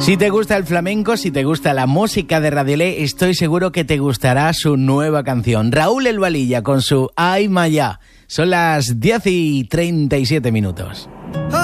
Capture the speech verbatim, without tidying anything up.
Si te gusta el flamenco, si te gusta la música de Radiolé, estoy seguro que te gustará su nueva canción. Raúl El Valilla con su Ay Maya. Son las diez y treinta y siete minutos.